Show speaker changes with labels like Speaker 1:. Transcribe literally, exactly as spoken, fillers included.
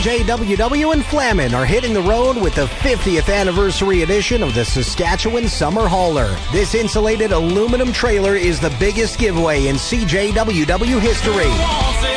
Speaker 1: J W W and Flamin are hitting the road with the fiftieth anniversary edition of the Saskatchewan Summer Hauler. This insulated aluminum trailer is the biggest giveaway in C J W W history.